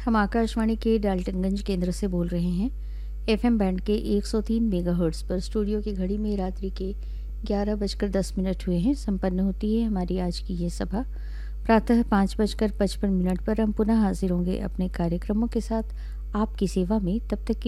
हम आकाशवाणी के डाल्टनगंज केंद्र से बोल रहे हैं। एफएम बैंड के 103 मेगाहर्ट्ज़ पर स्टूडियो की घड़ी में रात्रि के 11:10 हुए हैं। संपन्न होती है हमारी आज की ये सभा। प्रातः 5:55 पर हम पुनः हाजिर होंगे अपने कार्यक्रमों के साथ आपकी सेवा में। तब तक की